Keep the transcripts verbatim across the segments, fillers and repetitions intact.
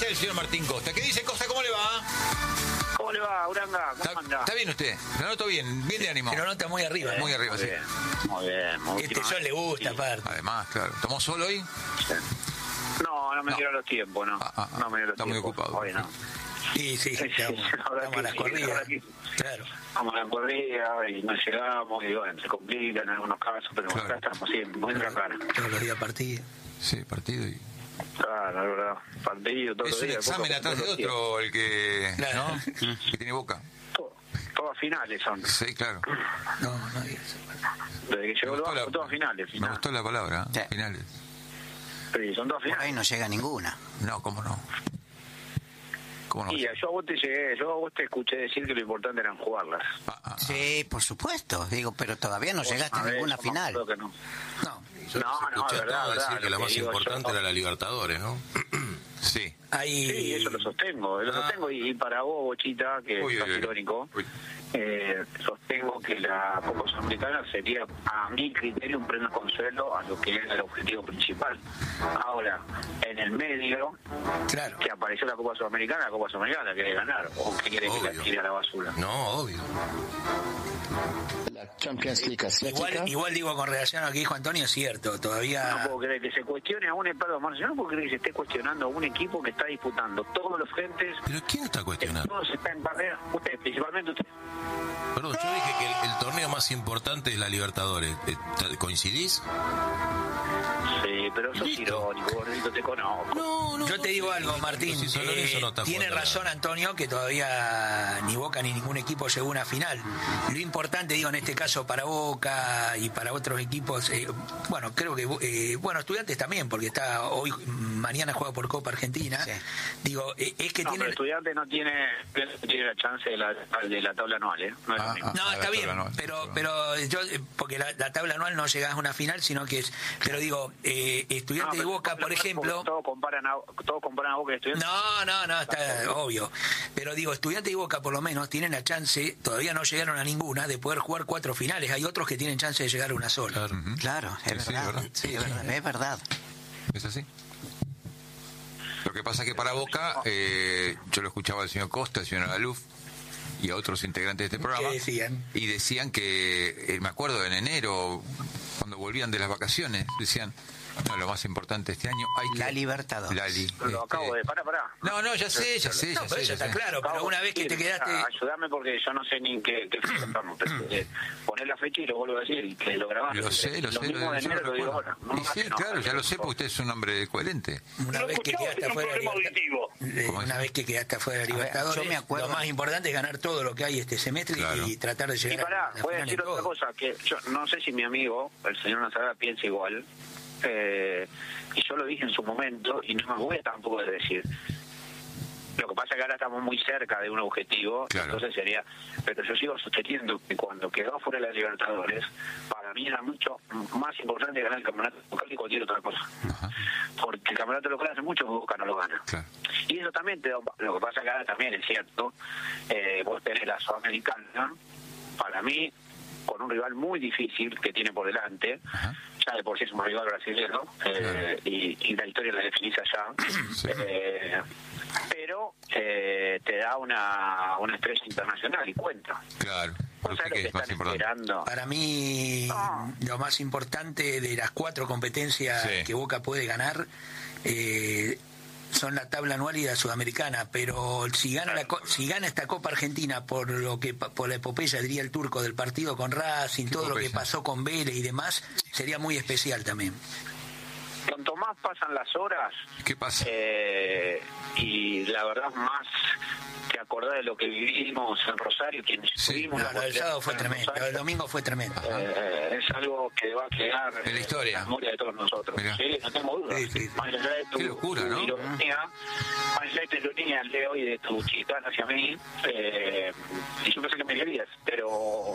está el señor Martín Costa. ¿Qué dice Costa? ¿Cómo le va? ¿Cómo le va, Uranga? ¿Cómo ¿Está, anda? ¿Está bien usted? Lo noto bien, bien de ánimo. Pero nota muy arriba. Muy arriba, muy sí. Bien, muy bien. Muy Este sol le gusta, sí. aparte. Además, claro. ¿Tomó sol hoy? Sí. No, no me No. quiero los tiempos, no. Ah, ah, ah. No me quiero los Está muy tiempos. ocupado. Hoy no. Sí, sí, Sí, estamos, sí, la verdad estamos a las que sí, la corridas. verdad que- Claro. Vamos a la corrida y no llegamos y bueno, se complica en algunos casos, pero Claro. acá estamos siempre, muy en la cara. Todos los días partidos. Sí, partido y... Claro, la verdad. Partido, todos Es los un días. examen poco- atrás de todos los días. otro el que... Claro. ¿no? Que tiene Boca. Todo- Todas finales son. Sí, claro. No, no digas eso. Desde que Me llegó el gustó, Vasco, la, todas finales. me Finales. gustó la palabra, ¿eh? Sí. Finales. Sí, son todas Por ahí finales. no llega ninguna. No, ¿cómo no? ¿Cómo no? Y yo a vos te llegué, yo a vos te escuché decir que lo importante eran jugarlas. Ah, ah, ah. Sí, por supuesto. Digo, pero todavía no llegaste a ver, ninguna yo me final. acuerdo que no. No. Yo No, los no, escuché es a verdad, todos decir verdad, que la lo más que digo importante yo. era la Libertadores, ¿no? Sí. Hay... Sí, eso lo sostengo, lo Ah. sostengo y, y para vos, Bochita, que Uy, es uy, uy. irónico, Uy. eh, sostengo que la Copa Sudamericana sería, a mi criterio, un premio consuelo a lo que era el objetivo principal. Ahora, en el medio, Claro. que apareció la Copa Sudamericana, la Copa Sudamericana quiere ganar, o que quiere que Obvio. la tire a la basura. No, obvio. La Champions League asiática. Igual, igual digo, con relación a lo que dijo Antonio, es cierto, No todavía... puedo creer que se cuestione a un, perdón, Marcio, no puedo creer que se esté cuestionando a un equipo que está disputando todos los frentes, ¿Pero quién está que cuestionando? todos están en barrera, usted, principalmente usted. Perdón, yo dije que el, el torneo más importante es la Libertadores. Eh, ¿Coincidís? Sí, pero sos Listo. irónico, gordito, te conozco. No, no. Yo te digo algo, Martín. Si San Lorenzo eh, no está tiene jugando razón nada. Antonio que todavía ni Boca ni ningún equipo llegó a una final. Lo importante, digo, en este caso para Boca y para otros equipos, eh, bueno, creo que, eh, bueno, Estudiantes también, porque está hoy, mañana juega por Copa Argentina. Sí. Digo, eh, es que no, tiene... pero Estudiantes no tiene, no tiene la chance de la, de la tabla anual, ¿eh? No es Ah, lo mismo. No, Ah, está la bien, tabla anual, pero sí, pero yo eh, porque la, la tabla anual no llegás a una final, sino que es, pero digo, eh, Estudiantes No, y pero Boca, por ejemplo, Todos comparan a, todos comparan a Boca y Estudiantes. no, no, no, está obvio, pero digo, Estudiantes y Boca por lo menos tienen la chance, todavía no llegaron a ninguna, de poder jugar cuatro finales. Hay otros que tienen chance de llegar a una sola. Claro. Ujú. Claro, Sí, es sí, verdad. ¿verdad? Sí, es verdad. Es verdad. ¿Es así? Lo que pasa es que para Boca, eh, yo lo escuchaba al señor Costa, al señor Alaluf y a otros integrantes de este programa. ¿Qué decían? Y decían que, eh, me acuerdo en enero, cuando volvían de las vacaciones, decían, no, lo más importante este año hay que... La Libertadores. La li- Lo este- acabo de... Pará, pará. No, no, ya sé, ya sé, No, ya pero sé. eso ya está sé. claro, pero Acabo una de vez que te decir, quedaste... ah, ayúdame porque yo no sé ni qué, qué fecha estamos, pero, eh, poner la fecha y lo vuelvo a decir y que lo grabás. Lo sé, lo sé, mismo lo, de yo lo enero lo digo recuerdo. ahora. No Y me sí, hagas enojar, claro, ya lo sé, por porque usted es un hombre coherente. Una Lo vez que escuchaba, quedaste tiene un afuera de la problema Libertadores, auditivo. eh, ¿Cómo una es? vez que quedaste afuera de la A ver, Libertadores, yo me acuerdo- lo más importante es ganar todo lo que hay este semestre y- Claro. y, tratar de Y llegar pará, a la voy a final decir en otra todo. cosa, que yo no sé si mi amigo, el señor Nazará, piensa igual, eh, y yo lo dije en su momento, y no me voy a tampoco de decir. Lo que pasa es que ahora estamos muy cerca de un objetivo, Claro. entonces sería... Pero yo sigo sosteniendo que cuando quedó fuera de las Libertadores, para mí era mucho más importante ganar el campeonato local que cualquier otra cosa. Ajá, Porque el campeonato local hace mucho que Boca no lo gana. claro. Y eso también te da, lo que pasa que ahora también es cierto, eh, vos tenés la Sudamericana, para mí, con un rival muy difícil que tiene por delante, Ajá. ya de por sí es un rival brasileño, eh, y, y la historia la definís allá, Sí. eh, pero eh, te da una, una estrella internacional y cuenta. Claro. ¿Vos ¿Por sabés qué lo que es más están importante? esperando? Para mí, No. lo más importante de las cuatro competencias Sí. que Boca puede ganar eh, son la tabla anual y la sudamericana, pero si gana la co- si gana esta Copa Argentina por lo que pa- por la epopeya, diría el turco, del partido con Racing, todo lo que epopeya? pasó con Vélez y demás, sería muy especial también. Cuanto más pasan las horas, ¿Qué pasa? eh, y la verdad más te acordás de lo que vivimos en Rosario, quienes Sí. estuvimos No, la lo del posibilidad sábado fue de estar en tremendo, lo Rosario, del domingo fue tremendo. eh, es algo que va a quedar En la historia. en la memoria de todos nosotros. Mirá. Sí, no tengo duda. Sí, sí, sí. Más allá de tu, Qué locura, tu ¿no? ironía, más allá de tu ironía el de hoy de tu chicana hacia mí, eh, y yo pensé que me querías, pero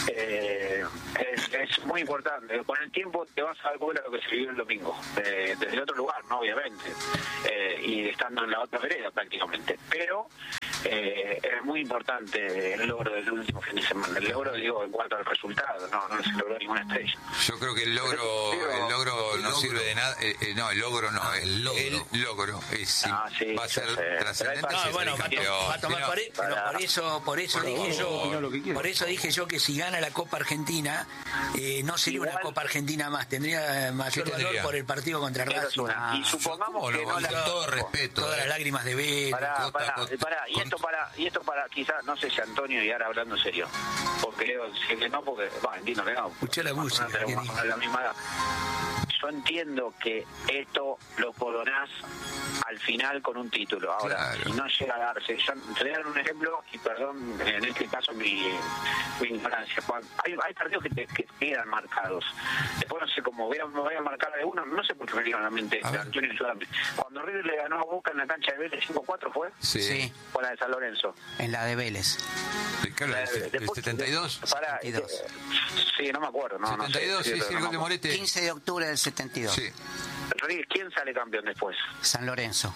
eh, es, es muy importante. Con el tiempo te vas a dar cuenta de lo que se vivió el domingo, eh, desde otro lugar, ¿no? Obviamente, eh, y estando en la otra vereda prácticamente. Pero eh, es muy importante el logro del último fin de semana. El logro, digo, en cuanto al resultado, no, no se logró ninguna estrella. Yo creo que el logro, el logro no sirve de nada. Eh, eh, no, el logro no, el logro, el logro es, Ah, sí, va a ser yo sé. trascendente. Pero hay No, bueno, va a, to- va a tomar por, e- pero por eso, por eso dije yo, por eso dije yo que si gana la Copa Argentina, eh, no sería una Igual- Copa Argentina más, tendría mayor ¿Qué valor tendría? por el partido contra Eso es Racing. una. Y supongamos ¿Cómo que no? no la... Con todo respeto. Todas eh. las lágrimas de Vélez. Pará, Costa, pará, Costa, pará. Y con- esto para, y esto para, quizás, no sé si Antonio y ahora hablando en serio. Porque Leo, si que no, porque, va, entiendo que no. Escuché la música, No tenemos ¿qué dijo? la misma edad. Yo entiendo que esto lo coronás al final con un título. Ahora, Claro. si no llega a darse, yo te voy a dar un ejemplo, y perdón, en este caso mi, mi ignorancia. Juan, hay, hay partidos que, te, que quedan marcados. Después no sé cómo, voy a, me voy a marcar de uno, no sé por qué me vino a la mente, A ver. Antonio, ayúdame. Cuando River le ganó a Boca en la cancha de Vélez cinco cuatro, ¿fue? Sí. Sí, Fue la de San Lorenzo. en la de Vélez. ¿De qué habla? ¿Del del Después- setenta y dos? Pará, setenta y dos. eh, sí, no me acuerdo. No, no sé, setenta y dos, sí, pero sí, no el gol me de acuerdo. Morete. quince de octubre del setenta y dos. Sí. River, ¿quién sale campeón después? San Lorenzo.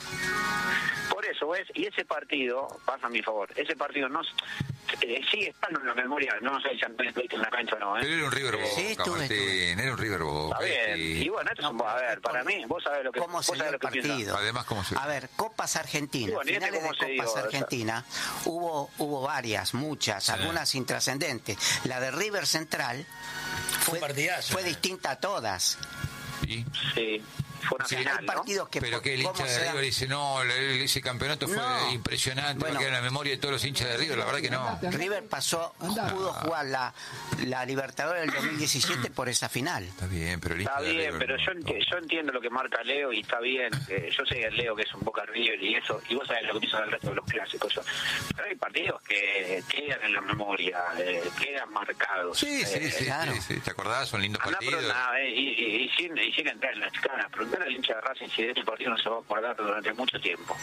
Por eso, ¿ves? Y ese partido, pasa a mi favor, ese partido no eh, sigue estando en la memoria, no sé si Antonio estuviste en la cancha o no, ¿eh? Pero era un River Boca, Sí, estuve, Martín, era un River Boca. Está bien. sí. Y bueno, esto es un- No, a ver, para ¿cómo- mí, vos sabés lo que, ¿Cómo vos se sabés dio lo el que pienso. partido? Además, ¿cómo se A ver, Copas Argentinas, Sí, bueno, ¿y este finales de cómo se dio? Copas O sea, Argentinas, hubo hubo varias, muchas, algunas intrascendentes. La de River Central fue, un partidazo. fue distinta a todas. Y- Sí, fue una Sí, final, Hay ¿no? partidos que Pero por que el cómo hincha de se dan- River dice, no, el- ese campeonato fue No. impresionante, Bueno. va a quedar en la memoria de todos los hinchas de River, la verdad que no. River pasó, pudo jugar la, la Libertadores del dos mil diecisiete por esa final. Está bien, pero el hincha Está de bien, River pero no- yo, enti- yo entiendo lo que marca Leo y está bien. Eh, yo sé el Leo que es un Boca River y eso, y vos sabés lo que piensan el resto de los clásicos. Yo- Pero hay partidos que quedan en la memoria, eh, quedan marcados. Sí, sí, Eh, sí, claro. sí, sí, ¿te acordás? Son lindos Andá partidos. pero nada, eh, y, y, y sin, y sin entrar en las caras, preguntar al hincha de Racing si de este partido no se va a acordar durante mucho tiempo.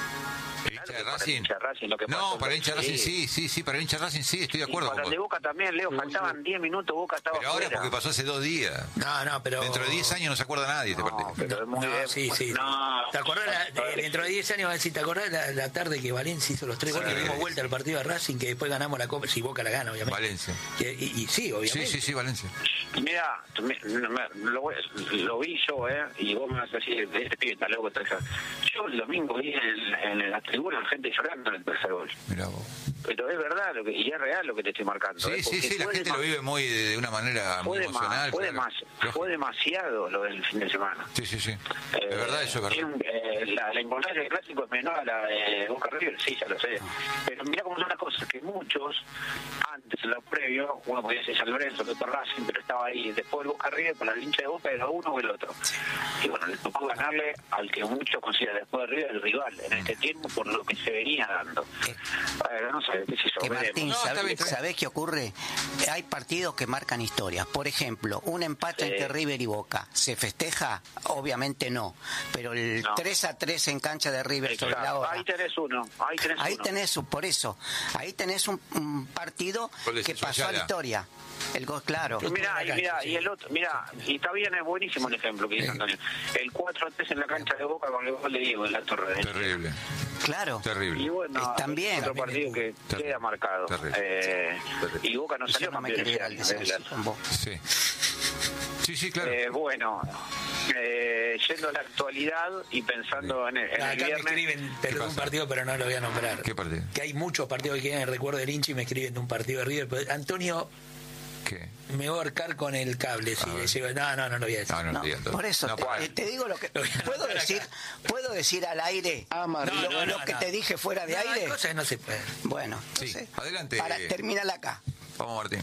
¿El hincha de Claro que para el Racing? hincha de Racing lo que No, pasó, para el hincha de Racing sí. sí, sí, sí, para el hincha de Racing sí, estoy de Y acuerdo para con el de vos. Boca también, Leo, faltaban diez minutos, Boca estaba Pero ahora fuera. porque pasó hace dos días. No, no, pero... Dentro de diez años no se acuerda nadie de este No, partido. pero es muy No, bien. sí, sí. No. ¿Te acordás la- de- dentro de diez años, si te acordás la, la tarde que Valencia hizo los tres Sí. goles, le dimos vuelta al partido de Racing, que después ganamos la Copa, si Boca la gana, obviamente. Valencia. Y, y- y sí, obviamente. Sí, sí, sí, Valencia. Mira, me- me- lo, lo vi yo, ¿eh? Y vos me vas a decir, este pibe está loco. Está loco. Yo el domingo vi en, en la tribuna gente llorando en el tercer gol. Mirá vos. Pero es verdad, lo que, y es real lo que te estoy marcando. Sí, ¿eh? sí, Porque sí, la fue gente dema- lo vive muy de, de una manera muy fue, dema- emocional. fue, claro. demas- Lógico. fue demasiado lo del fin de semana. Sí, sí, sí. Eh, Es verdad, eso es verdad. tiene un- eh, la, la importancia del clásico es menor a la de Boca River, sí, ya lo sé. Pero mira cómo son las cosas, que muchos, antes en lo previo, uno podía ser San Lorenzo, otro Racing, pero estaba ahí. Después el Boca River, con la hincha de Boca, era uno o el otro. Y bueno, le tocó ganarle al que muchos consideran después de River el rival en este tiempo por lo que se venía dando. Bueno, no sé, qué sé yo, Que veremos. Martín, No, está ¿sabés, bien, está bien. ¿sabés qué ocurre? Hay partidos que marcan historias. Por ejemplo, un empate Sí. entre River y Boca. ¿Se festeja? Obviamente no. Pero el No. tres a tres en cancha de River sobre la Exacto. hora. Ahí tenés uno, ahí tenés Ahí uno. tenés, un- por eso, ahí tenés un, un partido Gol de que pasó a Soyala. la historia. El gol, claro. Y Mira, y en la mira, cancha, y sí. el otro, mira, y está bien, es buenísimo el ejemplo que dice Antonio. El cuatro a tres en la cancha de Boca con el gol de Diego en la Torre. Terrible, Claro. Y terrible. bueno, Es también. otro partido que Terrible. queda marcado. Terrible. Eh, Terrible. y Boca no Y yo salió no me campeón quiero ir ese al año, descenso con vos. Sí. Sí, sí, claro. Eh, bueno, eh, yendo a la actualidad y pensando en el, en Ah, el acá me viernes. escriben ¿Qué de un pasa? partido, pero no lo voy a nombrar. ¿Qué partido? Que hay muchos partidos que quedan en el recuerdo del hincha y me escriben de un partido de River. Pero Antonio, ¿Qué? me voy a ahorcar con el cable. Si A le ver. llego- no, no, no lo voy a decir. No, no, No, digan todo. por eso No, te, ¿cuál? eh, te digo lo que Lo voy a puedo anotar decir, acá. puedo decir al aire No, lo, no, lo no, que no. te dije fuera de No, hay aire. cosas que no se pueden. Bueno, Sí, no sé. adelante. Para terminar acá. Vamos, Martín.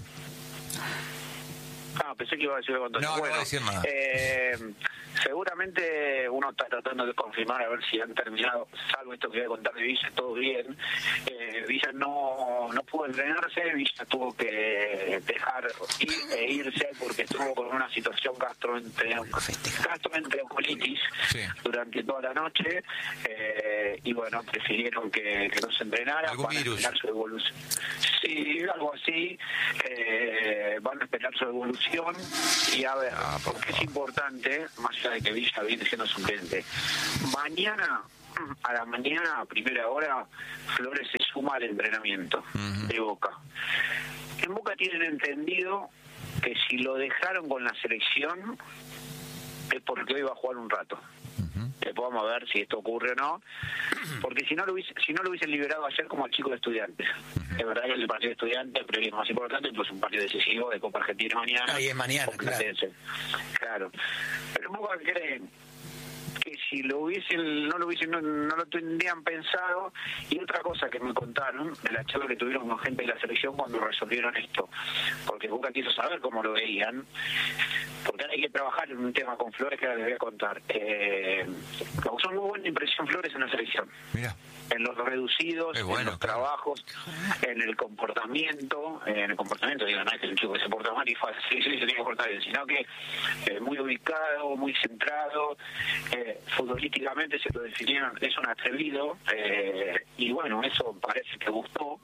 Ah, pensé que iba a decir algo. Antonio. No, no bueno, va a decir nada. eh, seguramente uno está tratando de confirmar a ver si han terminado, salvo esto que voy a contar de Villa, todo bien. Eh, Villa no, no pudo entrenarse, Villa tuvo que dejar ir e irse porque estuvo con una situación gastroentere- gastroenterocolitis Sí. durante toda la noche eh, y bueno, prefirieron que, que no se entrenara. ¿Algún van a virus? esperar su evolución. Sí, algo así. Eh, van a esperar su evolución y a ver, Ah, por porque es favor. importante, más allá de que Villa viene siendo suplente. Mañana a la mañana, a primera hora, Flores se suma al entrenamiento uh-huh. de Boca. En Boca tienen entendido que si lo dejaron con la selección es porque hoy va a jugar un rato. Uh-huh. Después vamos a ver si esto ocurre o no, porque si no lo hubiese, si no lo hubiesen liberado ayer como al chico de Estudiantes. Uh-huh. Es verdad que el partido de Estudiantes pero es más importante, pues un partido decisivo de Copa Argentina mañana. Ahí es mañana, claro. Claro. Pero Boca creen que si lo hubiesen, no lo hubiesen, no, no lo tendrían pensado. Y otra cosa que me contaron de la charla que tuvieron con gente de la selección cuando resolvieron esto, porque Boca quiso saber cómo lo veían, porque ahora hay que trabajar en un tema con Flores que ahora les voy a contar. Eh, causó muy buena impresión Flores en la selección. Mira. En los reducidos, bueno, en los claro. trabajos, en el comportamiento, en el comportamiento, digo, no es que el chico se porta mal y fue así, sí, se tiene que portar bien, sino que eh, muy ubicado, muy centrado, eh, futbolísticamente se lo definieron, es un atrevido, eh, y bueno, eso parece que gustó.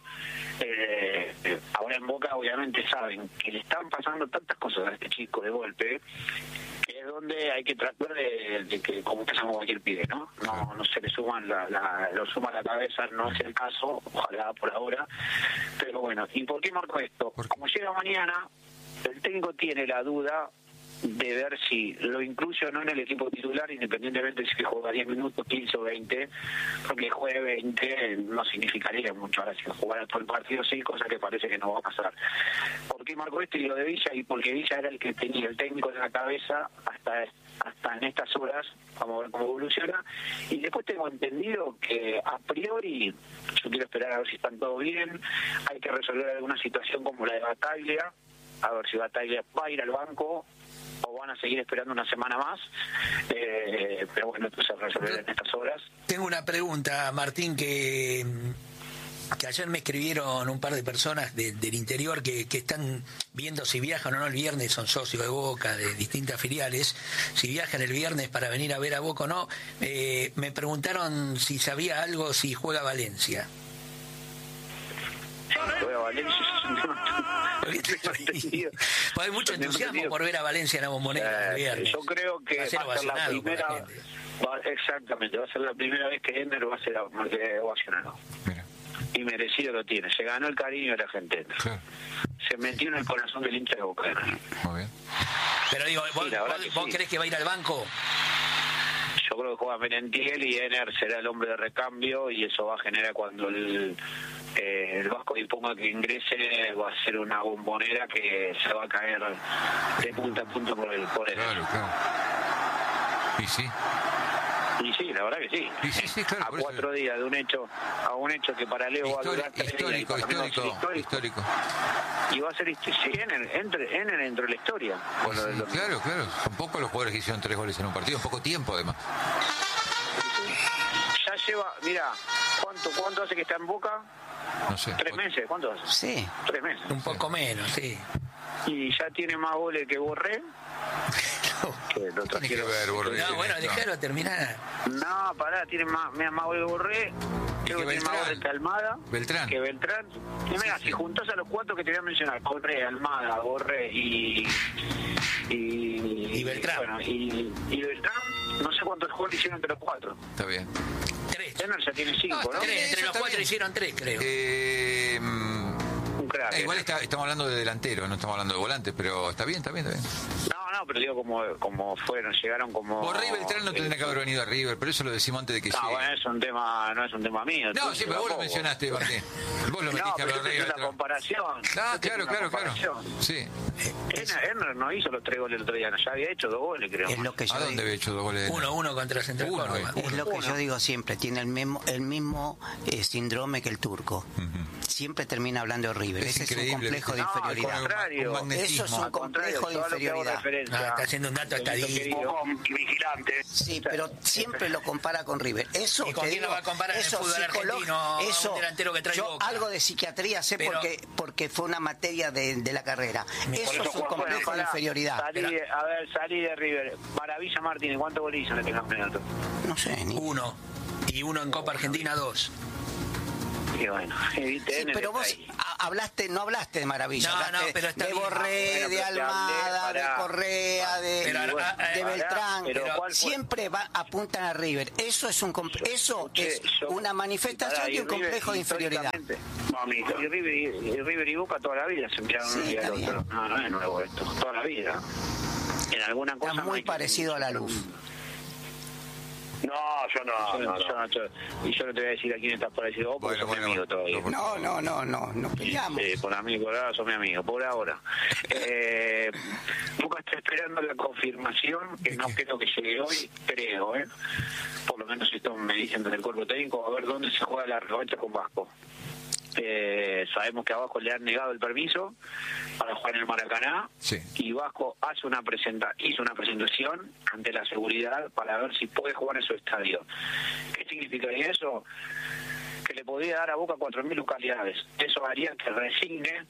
Eh, eh, ahora en Boca obviamente saben que le están pasando tantas cosas a este chico de golpe, que es donde hay que tratar de, de que como empezamos cualquier pibe, ¿no? No, no se le suman la, la, lo suma la cabeza, no es el caso, ojalá por ahora, pero bueno. ¿Y por qué marco esto? Como llega mañana, el técnico tiene la duda de ver si lo incluye o no en el equipo titular, independientemente de si juega diez minutos, quince o veinte, porque juegue veinte no significaría mucho. Ahora si jugara todo el partido sí, cosa que parece que no va a pasar. ¿Por qué marco esto y lo de Villa? Y porque Villa era el que tenía el técnico en la cabeza hasta hasta en estas horas, vamos a ver cómo evoluciona. Y después tengo entendido que a priori, yo quiero esperar a ver si están todo bien, hay que resolver alguna situación como la de Bataglia, a ver si Bataglia va a ir al banco o van a seguir esperando una semana más, eh, pero bueno, esto se resolverá en estas horas. Tengo una pregunta, Martín, que, que ayer me escribieron un par de personas de, del interior que, que están viendo si viajan o no el viernes, son socios de Boca, de distintas filiales, si viajan el viernes para venir a ver a Boca o no. Eh, me preguntaron si sabía algo, si juega Valencia. Juega Valencia. Pues hay mucho entusiasmo por ver a Valencia en la Bombonera. Eh, yo creo que va a ser, va a ser la primera, va, exactamente, va a ser la primera vez que Ender va a ser ovacionado. Y merecido lo tiene. Se ganó el cariño de la gente. Sí. Se metió en el corazón del hincha de Boca. Muy bien. Pero digo, ¿vos, sí, vos, vos sí. crees que va a ir al banco? Yo creo que juega Merentiel y Ener será el hombre de recambio, y eso va a generar cuando el Eh, el Vasco disponga que ingrese, va a ser una bombonera que se va a caer de punta a punta por el por él. Claro, claro. Y sí. Y sí, la verdad que sí. Y sí, sí, claro, a cuatro eso. días de un hecho, a un hecho que para Leo va a durar tres histórico, días, histórico, histórico, histórico. Y va a ser sí, Ener, entre, Ener dentro de la historia. Sí, sí, lo claro, claro. Son pocos los jugadores que hicieron tres goles en un partido, en poco tiempo además. Ya lleva, mira, ¿cuánto, cuánto hace que está en Boca? No sé. ¿Tres meses? ¿Cuánto hace? Sí. Tres meses. Un poco sí. menos, sí. Y ya tiene más goles que Borré. Que lo tiene que ver, Borré. No, bueno, déjalo terminar. No, pará, tiene más, más goles que Borré. Creo que tiene más goles que Almada. Beltrán. Que Beltrán. Y mira, sí, si sí. juntás a los cuatro que te voy a mencionar, Borré, Almada, Borré y... Y, y Beltrán. Bueno, y, y Beltrán, no sé cuántos goles hicieron entre los cuatro. Está bien. Tres. Ener ya tiene cinco, ¿no? ¿no? Tres, entre los cuatro bien. Hicieron tres, creo. Eh... Un crack, eh, igual está, estamos hablando de delantero, no estamos hablando de volantes, pero está bien, está bien, está bien. No, no, pero digo como, como fueron, llegaron como... Borré y Beltrán no tendrían que haber venido a River, pero eso lo decimos antes de que no, llegue. No, bueno, es un tema, no es un tema mío. No, sí, pero vos lo mencionaste, Martín. Vos lo metiste no, a Borré y Beltrán. No, comparación. Ah, claro, claro, claro. Sí. Ener no hizo los tres goles el otro día, ya había hecho dos goles, creo. Es lo que yo ¿A dónde digo. había hecho dos goles? Uno, uno contra Central uno, Córdoba. Es lo que uno. yo digo siempre, tiene el mismo, el mismo eh, síndrome que el turco. Uh-huh. Siempre termina hablando de River. Es Ese increíble. es un complejo de no, inferioridad. Al contrario. Un Eso es un complejo de inferioridad. Ah, está haciendo un dato estadístico. Vigilante. Sí, pero siempre lo compara con River. Eso ¿Y con quién lo va a comparar en el fútbol argentino? Eso, un delantero que trae yo Boca. Algo de psiquiatría sé pero, porque porque fue una materia de, de la carrera. Eso, eso es un complejo bueno, de inferioridad. Salí de, a ver, salí de River. Maravilla Martínez, ¿cuántos goles hizo en este campeonato? No sé, ni uno. Y uno en Copa Argentina, dos. Y bueno, evite sí, pero vos, hablaste, no hablaste de Maravilla, No, hablaste no, pero está de bien. Borré, Ah, bueno, de pero te Almada, hablé de para- Correa, de, Pero, de ah, ah, Beltrán, pero pero ¿cuál fue? siempre va, apuntan a River. Eso es un comp- eso Che, es yo- una manifestación pará, de y un River, complejo de inferioridad. históricamente, Mami, y River, y, y River y Boca toda la vida se miraron Sí, un día está al bien. otro. No, no es nuevo esto, toda la vida. En alguna cosa Está no muy hay que- parecido a la luz. No, yo no, Yo, no, no. yo no, yo- y yo no te voy a decir a quién estás parecido vos, porque Bueno, sos mi bueno, amigo todavía. bueno. No, no, no, no, nos peleamos. Sí, por amigo, por ahora sos mi amigo, por ahora. Eh, Boca está esperando la confirmación, que no creo que llegue hoy, creo, ¿eh? Por lo menos esto me dicen desde el cuerpo técnico, a ver dónde se juega la revancha con Vasco. Eh, sabemos que a Vasco le han negado el permiso para jugar en el Maracaná, Sí. y Vasco hace una presenta hizo una presentación ante la seguridad para ver si puede jugar en su estadio. ¿Qué significaría eso? Que le podría dar a Boca cuatro mil localidades. Eso haría que resigne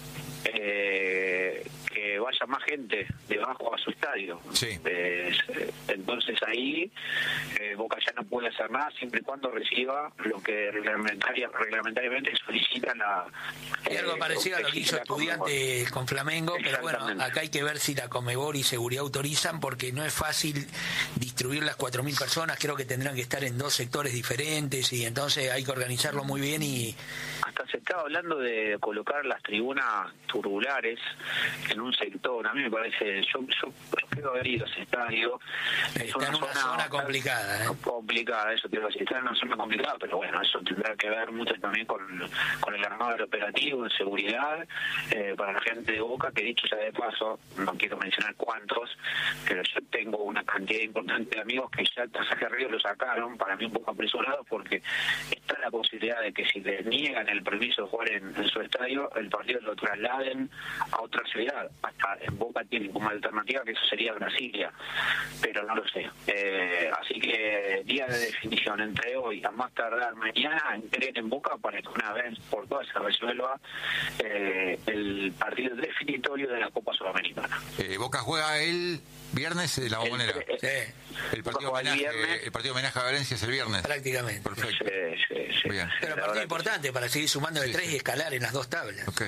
eh, que vaya más gente de Vasco a su estadio. Sí. Eh, entonces ahí eh, Boca ya no puede hacer nada siempre y cuando reciba lo que reglamentaria, reglamentariamente solicita la... Y algo eh, parecido a lo que hizo exige la Conmebol. Estudiantes con Flamengo, pero bueno, Exactamente. acá hay que ver si la Conmebol y Seguridad autorizan, porque no es fácil distribuir las cuatro mil personas, creo que tendrán que estar en dos sectores diferentes, y entonces hay que organizarlo muy bien. Y Hasta se estaba hablando de colocar las tribunas tubulares en un sector. A mí me parece, yo, yo quiero haber ido a ese estadio. Es está en una zona bastante complicada, ¿eh? complicada, eso te iba a decir, está en una zona complicada, pero bueno, eso tendrá que ver mucho también con, con el armado del operativo, de seguridad, eh, para la gente de Boca, que dicho sea de paso, no quiero mencionar cuántos, pero yo tengo una cantidad importante de amigos que ya el pasaje a Río lo sacaron, para mí un poco apresurados, porque está la posibilidad de que si les niegan el permiso de jugar en, en su estadio, el partido lo trasladen a otra ciudad. Hasta en Boca tienen como alternativa que eso sería Brasilia, pero no lo sé. Eh, así que día de definición entre hoy a más tardar mañana, entren en Boca para que una vez por todas se resuelva eh, el partido definitorio de la Copa Sudamericana. Eh, Boca juega el viernes de la Bombonera. El- el- Sí, El partido Boca juega el homenaje, viernes. el partido homenaje a Valencia es el viernes. prácticamente. Perfecto. Sí, sí, sí. Bien. Pero La partido verdad importante para seguir sumando de Sí, tres sí. y escalar en las dos tablas. Ok.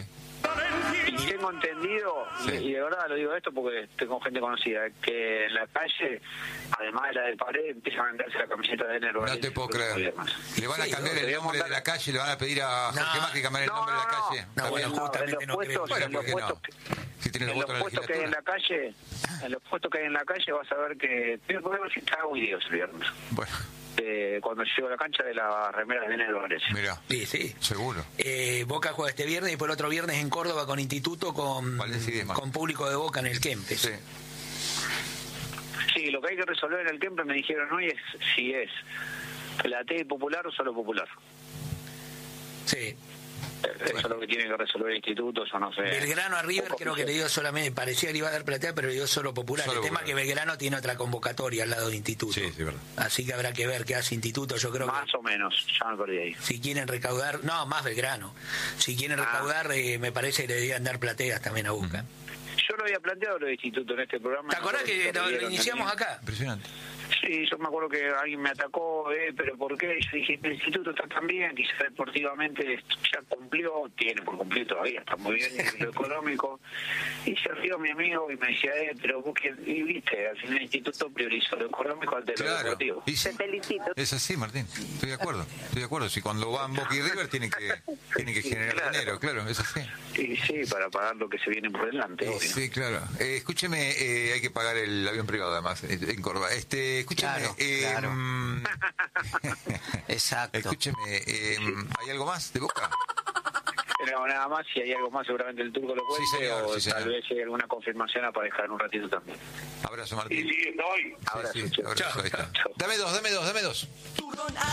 Y tengo entendido, Sí. y de verdad lo digo esto porque tengo gente conocida, que en la calle, además de la del pared, empiezan a venderse la camiseta de enero. No te puedo creer. Le van a Sí, cambiar no, el le voy a nombre de montar- la calle, le van a pedir a Jorge No. Más que cambiar el No, nombre de la no, calle. No, Está bueno, bien. justamente en no los creo. puestos, Bueno, en los ¿por qué no? puestos que- Si tiene los en los votos de la puestos que hay en legislatura. la calle, en los puestos que hay en la calle vas a ver que tengo que ver si está muy Dios el viernes. Bueno, Eh, cuando llego a la cancha de la remera de enero, parece. mira, Sí, sí. seguro. Eh, Boca juega este viernes y por el otro viernes en Córdoba con Instituto, con, Valencia y demás. con público de Boca en el Kempes. Sí. Sí, lo que hay que resolver en el Kempes me dijeron hoy es si es platea popular o solo popular. Sí. Eso es lo que tiene que resolver el instituto, yo no sé. Belgrano a River Poco creo que le oficial. dio solamente, parecía que le iba a dar platea, pero le dio solo popular. Solo el tema popular. es que Belgrano tiene otra convocatoria al lado de Instituto. Sí, sí, verdad. Así que habrá que ver qué hace Instituto. Yo creo Más que o menos, ya me perdí ahí. si quieren recaudar, no, más Belgrano. Si quieren Ah. recaudar, eh, me parece que le deberían dar plateas también a Boca. Yo lo había planteado lo de instituto en este programa. ¿Te acordás No que sé lo, si lo vieron iniciamos también. acá? Impresionante. Sí, yo me acuerdo que alguien me atacó, eh, pero ¿por qué? Yo dije, el instituto está tan bien, quizás deportivamente ya cumplió, tiene por cumplir todavía, está muy bien en lo económico. Y se rió mi amigo y me decía, eh, pero vos que, y viste, al final el instituto priorizó lo económico ante lo Claro. deportivo. Y sí, Te felicito. es así, Martín. Estoy de acuerdo. Estoy de acuerdo. Si cuando van Boca y River tienen que, tienen que generar Claro. dinero, claro, es así. Y sí, para pagar lo que se viene por delante, Eh, obvio. sí, claro. Eh, escúcheme, eh, hay que pagar el avión privado además, eh, en Córdoba. Este, escúcheme, Claro, eh, claro. mm, Exacto. escúcheme, eh, ¿hay algo más de Boca? Pero nada más, si hay algo más, seguramente el turco lo cuente, Sí, señor, o sí, tal señor. vez si hay alguna confirmación aparezca en un ratito también. Abrazo, Sí, Martín. sí, estoy. Sí, Abrazo, sí, chao. abrazo, ahí está. Dame dos, dame dos, dame dos.